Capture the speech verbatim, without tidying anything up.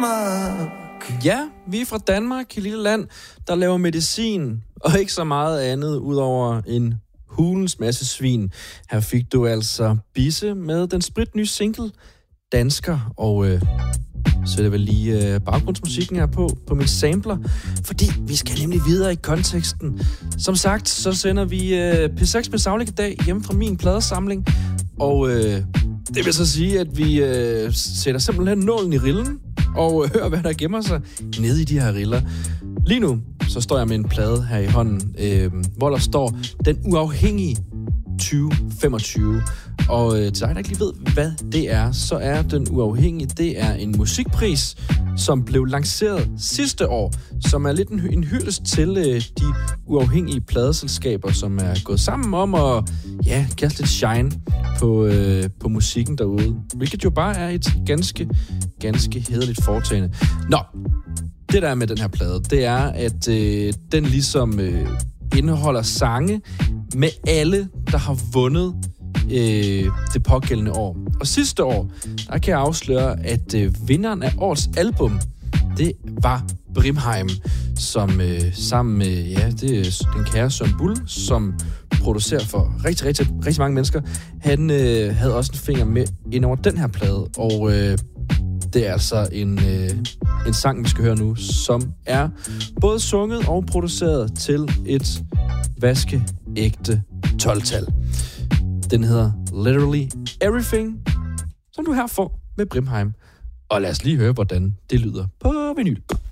Danmark. Ja, vi er fra Danmark, et lille land, der laver medicin, og ikke så meget andet, udover en hulens masse svin. Her fik du altså Bisse med den spritnye single, Dansker, og øh, så er det vel lige øh, baggrundsmusikken her på, på min sampler, fordi vi skal nemlig videre i konteksten. Som sagt, så sender vi øh, P seks med Saglig i dag hjemme fra min pladesamling, og øh, det vil så sige, at vi øh, sætter simpelthen nålen i rillen, og øh, hører, hvad der gemmer sig nede i de her riller. Lige nu, så står jeg med en plade her i hånden, øh, hvor der står Den Uafhængige tyve femogtyve. Og øh, til dig, der ikke lige ved, hvad det er, så er Den Uafhængige, det er en musikpris, som blev lanceret sidste år, som er lidt en, en hyldest til øh, de uafhængige pladeselskaber, som er gået sammen om at ja, kaste lidt shine på, øh, på musikken derude. Hvilket jo bare er et ganske, ganske hæderligt foretagende. Nå, det der er med den her plade, det er, at øh, den ligesom øh, indeholder sange med alle, der har vundet øh, det pågældende år. Og sidste år, der kan jeg afsløre, at øh, vinderen af årets album, det var Brimheim, som øh, sammen med ja, det er den kære Søren Bull, som producerer for rigtig, rigtig, rigtig mange mennesker, han øh, havde også en finger med ind over den her plade, og øh, det er altså en, øh, en sang, vi skal høre nu, som er både sunget og produceret til et vaskeægte tolv-tal. Den hedder Literally Everything, som du her får med Brimheim. Og lad os lige høre, hvordan det lyder på vinyl.